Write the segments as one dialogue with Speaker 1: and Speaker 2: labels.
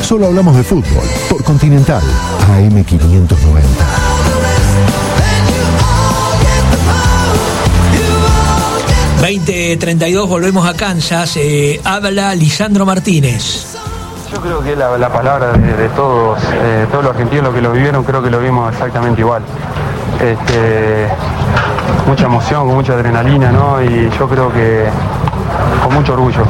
Speaker 1: Solo hablamos de fútbol por Continental AM 590.
Speaker 2: ...20:32, volvemos a Kansas. Habla Lisandro Martínez.
Speaker 3: Yo creo que la palabra de todos los argentinos, los que lo vivieron, creo que lo vimos exactamente igual. Mucha emoción, con mucha adrenalina, ¿no? Y yo creo que con mucho orgullo.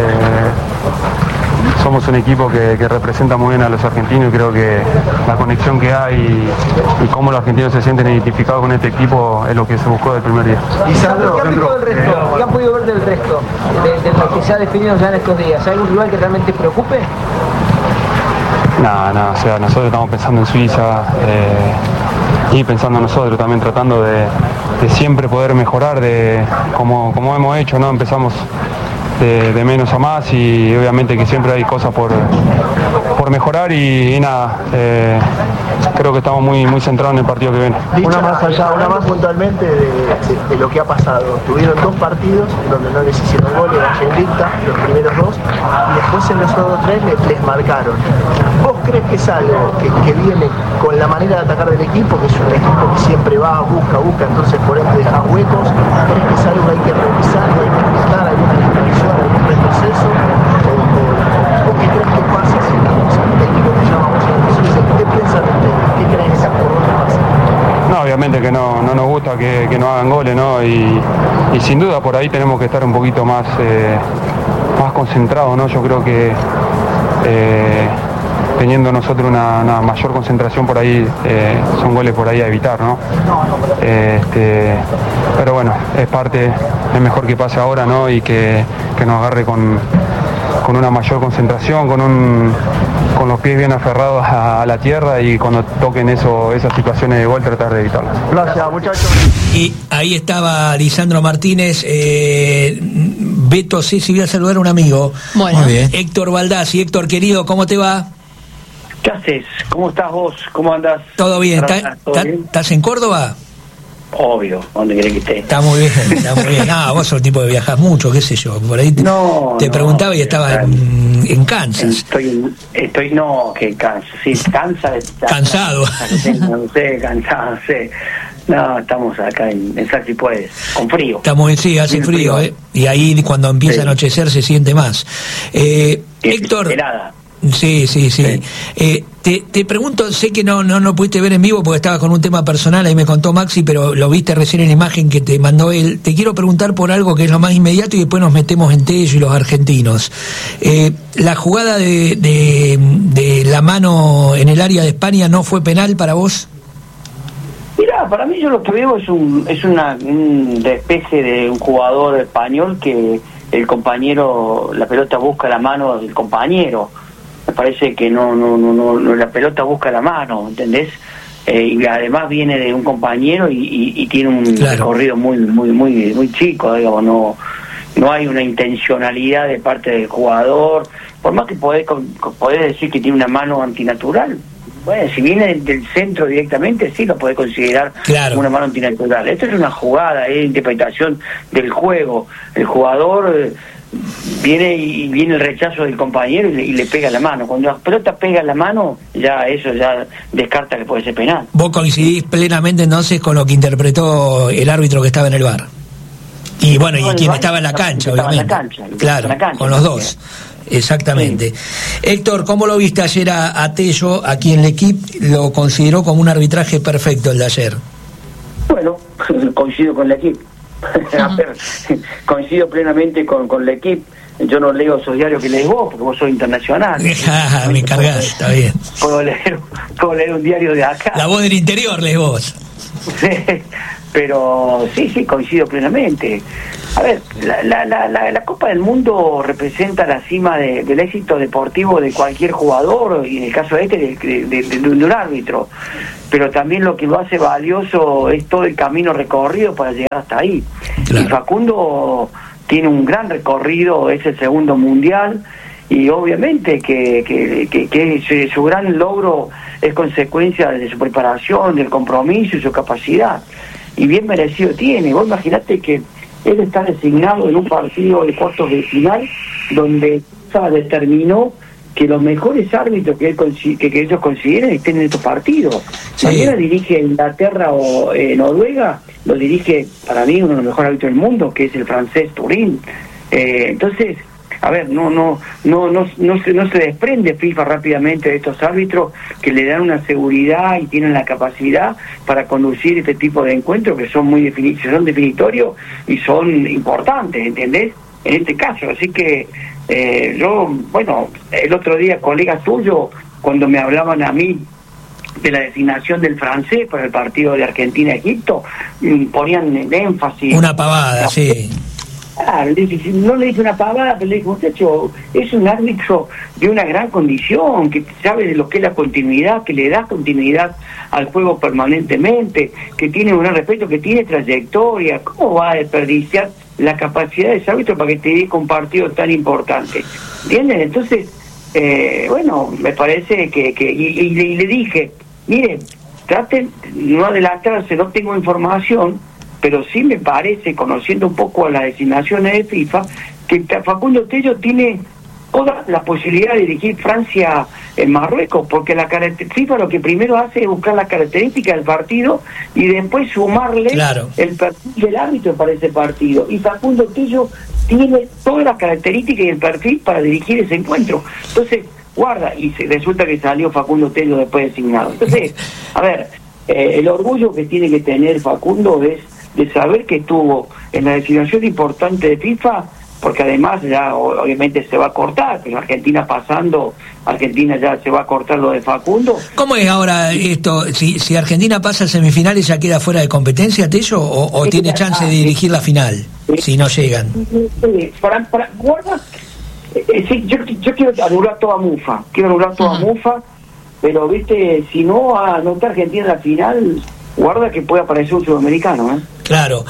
Speaker 3: Somos un equipo que representa muy bien a los argentinos y creo que la conexión que hay y cómo los argentinos se sienten identificados con este equipo es lo que se buscó del primer día.
Speaker 4: Lisandro, ¿qué han podido ver del resto de lo que se ha definido ya en estos días? ¿Hay algún rival que realmente preocupe?
Speaker 3: No, o sea, nosotros estamos pensando en Suiza y pensando nosotros también, tratando de siempre poder mejorar, como hemos hecho, ¿no? Empezamos de menos a más y obviamente que siempre hay cosas por mejorar y nada, creo que estamos muy centrados en el partido que viene.
Speaker 5: Una más puntualmente de lo que ha pasado. Tuvieron 2 partidos donde no les hicieron goles a Invicta, los primeros 2, y después en los otros 3 les marcaron. ¿Vos crees que es algo que viene con la manera de atacar del equipo, que es un equipo que siempre va, busca, entonces por ende deja huecos? ¿Crees que es algo que hay que revisar, que hay que ajustar, alguna disposición, algún retroceso? ¿O qué crees que pasa si el técnico que llamamos a la ¿qué piensan ustedes? ¿Qué creen que por dónde pasa?
Speaker 3: No, obviamente que no nos gusta que no hagan goles, ¿no? Y sin duda por ahí tenemos que estar un poquito más concentrados, ¿no? Yo creo que teniendo nosotros una mayor concentración por ahí, son goles por ahí a evitar, ¿no? Pero bueno, es parte, es mejor que pase ahora, ¿no? Y que nos agarre con una mayor concentración, con los pies bien aferrados a la tierra y cuando toquen esas situaciones de gol tratar de evitarlas.
Speaker 5: Gracias, muchachos.
Speaker 2: Y ahí estaba Lisandro Martínez. Beto, sí, voy a saludar a un amigo.
Speaker 6: Bueno.
Speaker 2: Muy bien. Héctor Baldassi. Héctor, querido, ¿cómo te va?
Speaker 7: ¿Qué haces? ¿Cómo estás vos? ¿Cómo andás?
Speaker 2: Todo bien.
Speaker 7: ¿Todo bien?
Speaker 2: ¿Estás en Córdoba?
Speaker 7: Obvio, donde querés que esté.
Speaker 2: Está muy bien. Vos sos el tipo que viajas mucho, qué sé yo. Por ahí te preguntaba y estaba en Kansas.
Speaker 7: Estoy que Kansas. Sí,
Speaker 2: Cansado.
Speaker 7: No sé, cansado, sí. No, estamos acá en Saxi Puedes, con frío.
Speaker 2: Estamos en, sí, hace frío. Y ahí cuando empieza a anochecer se siente más. Héctor.
Speaker 7: Helada.
Speaker 2: Sí. Te pregunto, sé que no pudiste ver en vivo porque estabas con un tema personal, ahí me contó Maxi, pero lo viste recién en la imagen que te mandó él. Te quiero preguntar por algo que es lo más inmediato y después nos metemos en Tello y los argentinos. ¿La jugada de la mano en el área de España no fue penal para vos?
Speaker 7: Mirá, para mí yo lo que veo es una especie de un jugador español que el compañero, la pelota busca la mano del compañero. Me parece que no la pelota busca la mano, ¿entendés? Y además viene de un compañero y tiene un recorrido muy chico, digamos, no hay una intencionalidad de parte del jugador, por más que podés decir que tiene una mano antinatural. Bueno, si viene del centro directamente, sí lo podés considerar una mano antinatural. Esto es una jugada, es interpretación del juego. El jugador viene el rechazo del compañero y le pega la mano. Cuando la pelota pega la mano, ya eso ya descarta que puede ser penal.
Speaker 2: Vos coincidís plenamente entonces con lo que interpretó el árbitro que estaba en el VAR. Y bueno, y quien estaba en la cancha, obviamente. Claro, con los dos. Exactamente. Sí. Héctor, ¿cómo lo viste ayer a Tello, a quien el equipo lo consideró como un arbitraje perfecto el de ayer?
Speaker 7: Bueno, coincido con el equipo. Coincido plenamente con el equipo. Yo no leo esos diarios que lees vos, porque vos sos internacional.
Speaker 2: Me cargás, está bien.
Speaker 7: Puedo leer un diario de acá.
Speaker 2: La voz del interior lees vos.
Speaker 7: Sí, pero sí, coincido plenamente. A ver, la Copa del Mundo representa la cima del éxito deportivo de cualquier jugador, y en el caso de un árbitro, pero también lo que lo hace valioso es todo el camino recorrido para llegar hasta ahí. Claro. Y Facundo tiene un gran recorrido, es el segundo mundial, y obviamente que su gran logro es consecuencia de su preparación, del compromiso y su capacidad, y bien merecido tiene. Vos imaginate que él está designado en un partido de cuartos de final donde determinó que los mejores árbitros que ellos consideren estén en estos partidos.
Speaker 2: Sí.
Speaker 7: Mañana dirige Inglaterra o Noruega, lo dirige para mí uno de los mejores árbitros del mundo, que es el francés Turín. Entonces, a ver, no se desprende FIFA rápidamente de estos árbitros que le dan una seguridad y tienen la capacidad para conducir este tipo de encuentros que son muy son definitorios y son importantes, ¿entendés? En este caso, así que el otro día colegas tuyos, cuando me hablaban a mí de la designación del francés para el partido de Argentina-Egipto, ponían en énfasis...
Speaker 2: Una pavada, sí.
Speaker 7: No le dije una pavada, pero le dije, muchacho, es un árbitro de una gran condición, que sabe de lo que es la continuidad, que le da continuidad al juego permanentemente, que tiene un gran respeto, que tiene trayectoria. ¿Cómo va a desperdiciar la capacidad de ese árbitro para que te dedique un partido tan importante? ¿Entienden? Entonces, me parece y le dije, mire, traten no adelantarse, no tengo información, pero sí me parece, conociendo un poco a las designaciones de FIFA, que Facundo Tello tiene toda la posibilidad de dirigir Francia en Marruecos, porque FIFA lo que primero hace es buscar las características del partido y después sumarle el perfil del árbitro para ese partido. Y Facundo Tello tiene todas las características y el perfil para dirigir ese encuentro. Entonces, guarda, y resulta que salió Facundo Tello después designado. Entonces, a ver, el orgullo que tiene que tener Facundo es de saber que estuvo en la designación importante de FIFA, porque además ya obviamente se va a cortar, pero Argentina pasando, Argentina ya se va a cortar lo de Facundo.
Speaker 2: ¿Cómo es ahora esto? Si Argentina pasa a semifinales, ¿ya queda fuera de competencia, Tello, o tiene chance de dirigir la final, si no llegan?
Speaker 7: Guarda, yo quiero anular toda mufa, mufa, pero viste, si no está Argentina en la final, guarda que puede aparecer un sudamericano,
Speaker 2: Claro.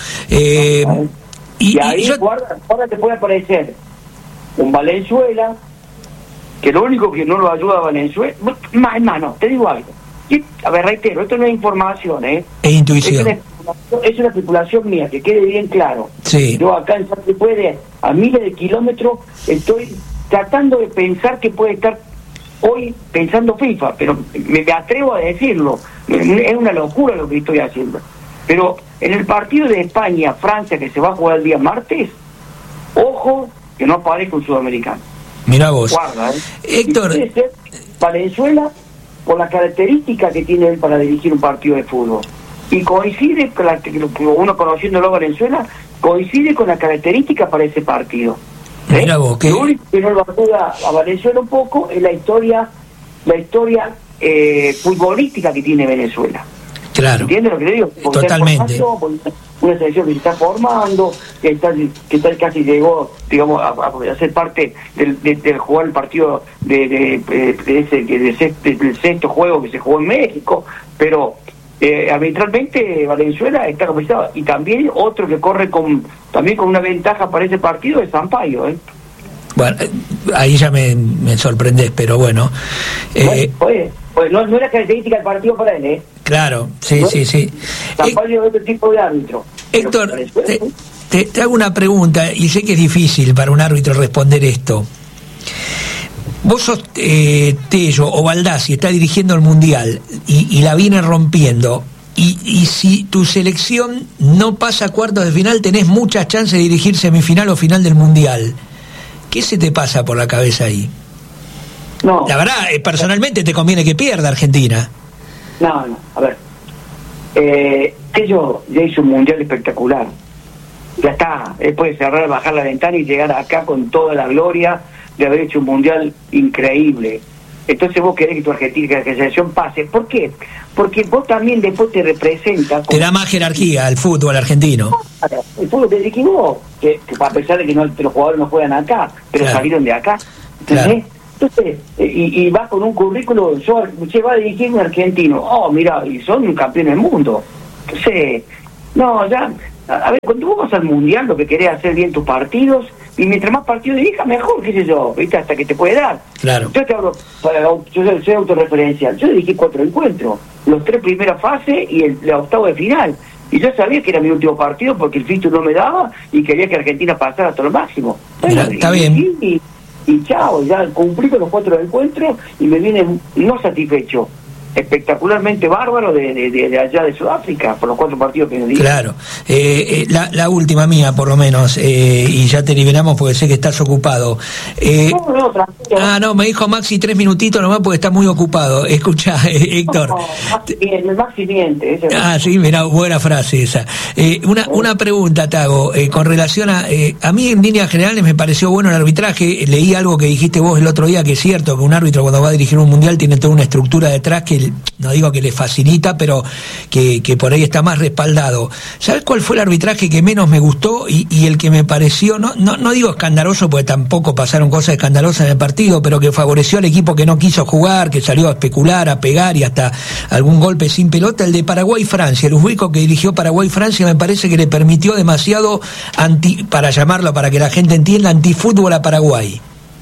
Speaker 7: Y ahí guarda que puede aparecer un Valenzuela, que lo único que no lo ayuda a Valenzuela, hermano, te digo algo. A ver, reitero, esto no es información,
Speaker 2: Es intuición.
Speaker 7: Es una especulación mía, que quede bien claro.
Speaker 2: Sí.
Speaker 7: Yo acá en Santa Fe, a miles de kilómetros, estoy tratando de pensar que puede estar hoy pensando FIFA, pero me atrevo a decirlo. Es una locura lo que estoy haciendo. Pero en el partido de España-Francia, que se va a jugar el día martes, ojo que no aparezca un sudamericano.
Speaker 2: Mira vos.
Speaker 7: Guarda,
Speaker 2: Héctor.
Speaker 7: Puede ser Valenzuela por la característica que tiene él para dirigir un partido de fútbol. Y coincide con uno conociéndolo a Valenzuela, coincide con la característica para ese partido.
Speaker 2: Mira vos,
Speaker 7: Lo único que no lo ayuda a Valenzuela un poco es la historia futbolística que tiene Venezuela.
Speaker 2: Claro.
Speaker 7: ¿Entiendes lo que le digo?
Speaker 2: Totalmente.
Speaker 7: Una selección que se está formando, que casi llegó, digamos, a ser parte del jugar el partido del sexto juego que se jugó en México, pero arbitralmente Valenzuela está complicado. Y también otro que corre con una ventaja para ese partido es Sampaio,
Speaker 2: Bueno, ahí ya me sorprendés, pero bueno.
Speaker 7: Pues no es la característica del partido para él,
Speaker 2: Claro, sí.
Speaker 7: Sampaio es otro tipo de árbitro.
Speaker 2: Héctor, te hago una pregunta, y sé que es difícil para un árbitro responder esto. Vos sos Tello o Baldassi, está dirigiendo el Mundial y la viene rompiendo. Y si tu selección no pasa a cuartos de final, tenés muchas chances de dirigir semifinal o final del Mundial. ¿Qué se te pasa por la cabeza ahí?
Speaker 7: No.
Speaker 2: La verdad, personalmente te conviene que pierda Argentina.
Speaker 7: No, a ver. Tello ya hizo un Mundial espectacular. Ya está. Él puede cerrar, bajar la ventana y llegar acá con toda la gloria de haber hecho un Mundial increíble. Entonces vos querés que tu Argentina, que la selección pase. ¿Por qué? Porque vos también después te representas.
Speaker 2: Te da más jerarquía al fútbol argentino.
Speaker 7: El fútbol te equivocó, que a pesar de que los jugadores no juegan acá, pero salieron de acá.
Speaker 2: Claro.
Speaker 7: Entonces, y vas con un currículo, se va a dirigir un argentino. Oh, mira, y son campeones del mundo. Entonces, no, ya, a ver, cuando vos vas al Mundial, lo que querés es hacer bien tus partidos, y mientras más partidos dirijas, mejor, qué sé yo, ¿viste? Hasta que te puede dar.
Speaker 2: Claro.
Speaker 7: Yo te hablo, yo soy autorreferencial. Yo dirigí 4 encuentros, los 3 primeras fases y el octavo de final. Y yo sabía que era mi último partido porque el fixture no me daba y quería que Argentina pasara hasta lo máximo. Bueno,
Speaker 2: está bien.
Speaker 7: y chao, ya cumplí con los 4 encuentros y me viene no satisfecho, espectacularmente bárbaro de allá de Sudáfrica por los 4 partidos que me di.
Speaker 2: Claro. La última mía, por lo menos, y ya te liberamos porque sé que estás ocupado.
Speaker 7: No, tranquilo.
Speaker 2: No, me dijo Maxi 3 minutitos nomás porque está muy ocupado. Escucha, Héctor.
Speaker 7: Maxi miente.
Speaker 2: Sí, mirá, buena frase esa. Una pregunta, Tago, con relación a mí en líneas generales me pareció bueno el arbitraje. Leí algo que dijiste vos el otro día, que es cierto que un árbitro cuando va a dirigir un mundial tiene toda una estructura detrás que no digo que le facilita, pero que por ahí está más respaldado. ¿Sabes cuál fue el arbitraje que menos me gustó y el que me pareció, no digo escandaloso, porque tampoco pasaron cosas escandalosas en el partido, pero que favoreció al equipo que no quiso jugar, que salió a especular, a pegar y hasta algún golpe sin pelota? El de Paraguay-Francia, el uzbeco que dirigió Paraguay-Francia, me parece que le permitió demasiado para llamarlo, para que la gente entienda, antifútbol a Paraguay.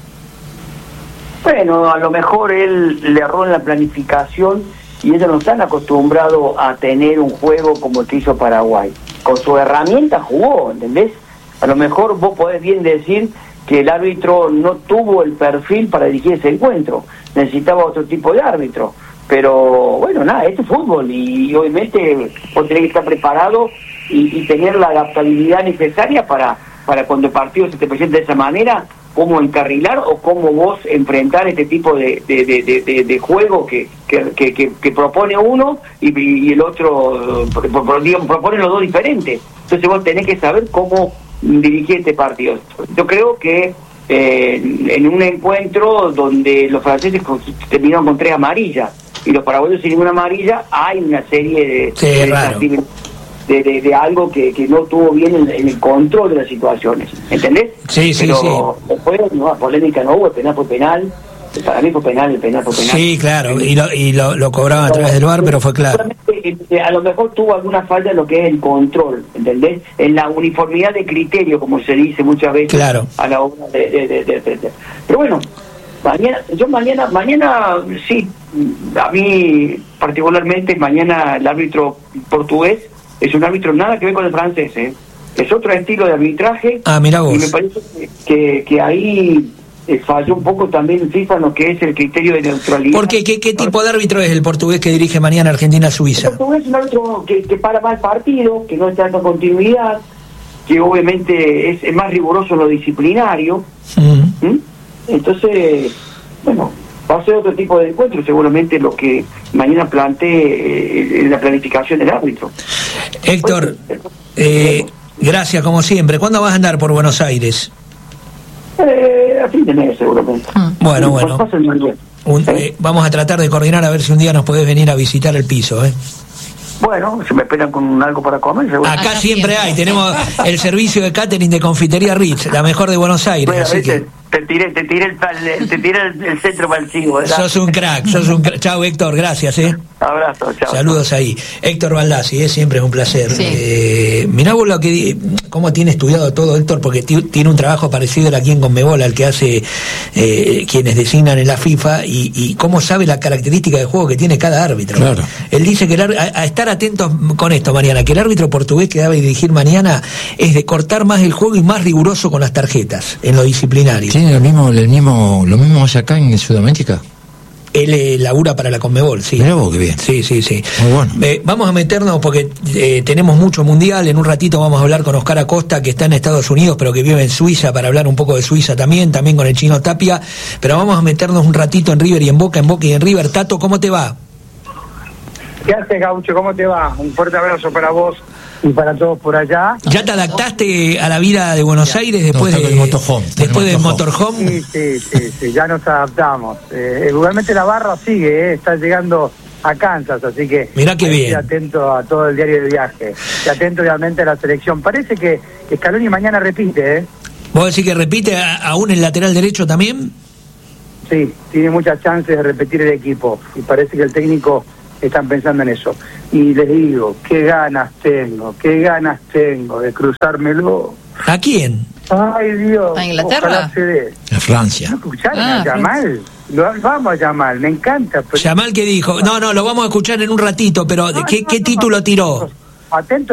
Speaker 7: Bueno, a lo mejor él le erró en la planificación y ellos no están acostumbrados a tener un juego como el que hizo Paraguay. Con su herramienta jugó, ¿entendés? A lo mejor vos podés bien decir que el árbitro no tuvo el perfil para dirigir ese encuentro, necesitaba otro tipo de árbitro. Pero bueno, nada, este es fútbol y obviamente vos tenés que estar preparado y tener la adaptabilidad necesaria para cuando el partido se te presente de esa manera, cómo encarrilar o cómo vos enfrentar este tipo de juego que propone uno y el otro, digamos, propone los dos diferentes. Entonces vos tenés que saber cómo dirigir este partido. Yo creo que en un encuentro donde los franceses terminaron con 3 amarillas y los paraguayos sin ninguna amarilla, hay una serie de algo que no estuvo bien en el control de las situaciones, ¿entendés?
Speaker 2: Sí.
Speaker 7: Pero después no, polémica no hubo, el penal fue penal, para mí fue penal, el penal fue penal.
Speaker 2: Sí, claro, y lo cobraban a través del VAR, pero fue claro.
Speaker 7: A lo mejor tuvo alguna falla en lo que es el control, ¿entendés? En la uniformidad de criterio, como se dice muchas veces,
Speaker 2: claro,
Speaker 7: a la hora de. Pero bueno, mañana sí, a mí particularmente mañana el árbitro portugués es un árbitro nada que ver con el francés, es otro estilo de arbitraje.
Speaker 2: Mirá vos.
Speaker 7: Y me parece que ahí falló un poco también FIFA en lo que es el criterio de neutralidad.
Speaker 2: ¿Por qué? ¿Qué tipo de árbitro es el portugués que dirige mañana Argentina-Suiza?
Speaker 7: El portugués es un árbitro que para más partido, que no está dando continuidad, que obviamente es más riguroso en lo disciplinario. Entonces, bueno, va a ser otro tipo de encuentro, seguramente lo que mañana plantee en la planificación del árbitro.
Speaker 2: Héctor, gracias como siempre. ¿Cuándo vas a andar por Buenos Aires?
Speaker 7: A fin de mes, seguramente.
Speaker 2: Bueno. Vamos a tratar de coordinar a ver si un día nos podés venir a visitar el piso,
Speaker 7: Bueno, si me esperan con algo para comer, seguramente.
Speaker 2: Acá siempre hay, tenemos el servicio de catering de Confitería Ritz, la mejor de Buenos Aires.
Speaker 7: Bueno,
Speaker 2: así que
Speaker 7: te tiré el centro para el chivo, ¿verdad?
Speaker 2: Sos un crack. Chao, Héctor, gracias,
Speaker 7: Abrazo, chao.
Speaker 2: Saludos ahí. Héctor Baldassi, siempre es un placer.
Speaker 6: Sí.
Speaker 2: Mirá vos cómo tiene estudiado todo, Héctor, porque tiene un trabajo parecido aquí en Conmebol al que hace quienes designan en la FIFA y cómo sabe la característica de juego que tiene cada árbitro.
Speaker 1: Claro.
Speaker 2: Él dice que a estar atentos con esto, Mariana, que el árbitro portugués que debe dirigir mañana es de cortar más el juego y más riguroso con las tarjetas, en lo disciplinario.
Speaker 8: ¿Tiene lo mismo hace acá en Sudamérica?
Speaker 2: Él labura para la Conmebol, sí.
Speaker 8: Mirá vos, qué bien.
Speaker 2: Sí.
Speaker 8: Muy bueno.
Speaker 2: Vamos a meternos porque tenemos mucho mundial. En un ratito vamos a hablar con Oscar Acosta, que está en Estados Unidos, pero que vive en Suiza, para hablar un poco de Suiza también con el Chino Tapia. Pero vamos a meternos un ratito en River y en Boca y en River. Tato, ¿cómo te va?
Speaker 9: ¿Qué haces, Gaucho? ¿Cómo te va? Un fuerte abrazo para vos y para todos por allá.
Speaker 2: ¿Ya te adaptaste a la vida de Buenos Aires después del motorhome?
Speaker 9: Sí, ya nos adaptamos. Igualmente la barra sigue, está llegando a Kansas, así que
Speaker 2: mirá qué bien.
Speaker 9: Atento a todo el diario de viaje, y atento obviamente a la selección. Parece que Scaloni mañana repite,
Speaker 2: ¿Vos decís que repite aún el lateral derecho también?
Speaker 9: Sí, tiene muchas chances de repetir el equipo, y parece que el técnico están pensando en eso. Y les digo, qué ganas tengo de cruzármelo.
Speaker 2: ¿A quién?
Speaker 9: Ay, Dios.
Speaker 6: ¿A Inglaterra?
Speaker 9: Ojalá se dé.
Speaker 8: A Francia.
Speaker 9: ¿No escucharon a Yamal? Vamos a Yamal, me encanta.
Speaker 2: Yamal, ¿qué dijo? No, lo vamos a escuchar en un ratito, pero ¿qué título tiró?
Speaker 9: Atento